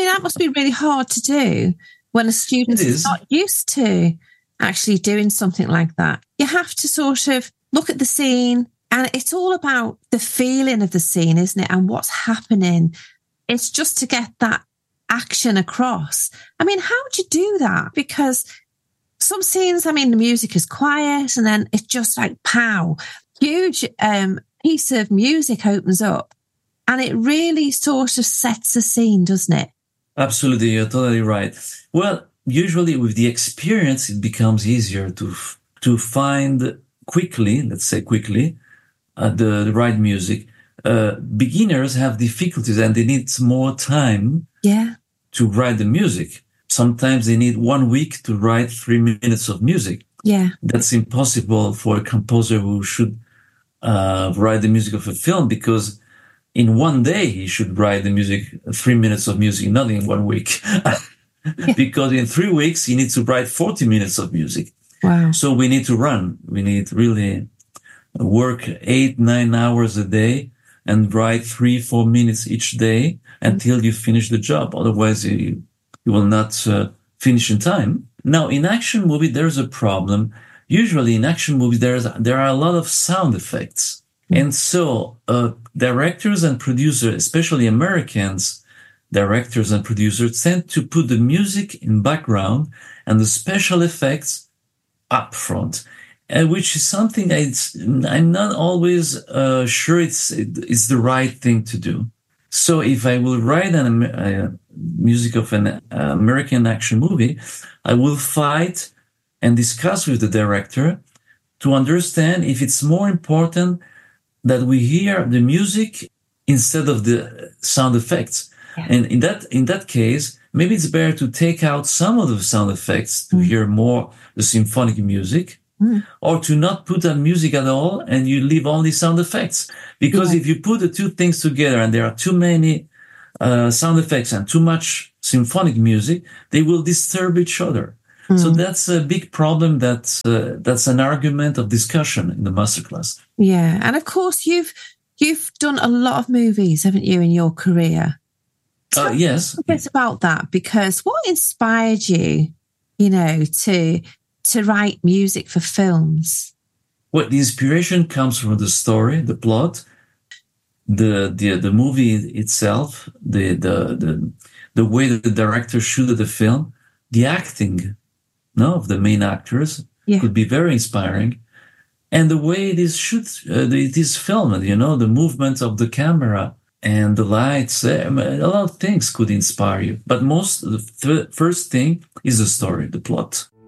that must be really hard to do when a student is not used to actually doing something like that. You have to sort of look at the scene, and it's all about the feeling of the scene, isn't it? And what's happening. It's just to get that action across. I mean, how do you do that? Because some scenes, I mean, the music is quiet and then it's just like pow, huge piece of music opens up and it really sort of sets the scene, doesn't it? Absolutely. You're totally right. Well, usually with the experience, it becomes easier to find quickly, the right music. Beginners have difficulties and they need more time to write the music. Sometimes they need 1 week to write 3 minutes of music. Yeah. That's impossible for a composer who should write the music of a film, because in 1 day he should write the music, 3 minutes of music, not in 1 week. Because in 3 weeks he needs to write 40 minutes of music. Wow. So we need to run. We need really work 8-9 hours a day and write 3-4 minutes each day until you finish the job. Otherwise you will not finish in time. Now, in action movie, there's a problem. Usually in action movies, there are a lot of sound effects. And so directors and producers, especially Americans, directors and producers, tend to put the music in background and the special effects up front, which is something I'm not always sure it's the right thing to do. So if I will write music of an American action movie, I will fight and discuss with the director to understand if it's more important that we hear the music instead of the sound effects. Yeah. And in that case, maybe it's better to take out some of the sound effects to hear more the symphonic music, or to not put that music at all and you leave only sound effects. Because if you put the two things together and there are too many sound effects and too much symphonic music, they will disturb each other. So that's a big problem. That's an argument of discussion in the masterclass. Yeah, and of course you've done a lot of movies, haven't you, in your career? Yes. Tell me a bit about that, because what inspired you, to write music for films? Well, the inspiration comes from the story, the plot, the movie itself, the way that the director shooted the film, the acting of the main actors could be very inspiring, and the way it is filmed, the movement of the camera and the lights, a lot of things could inspire you. But the first thing is the story, the plot.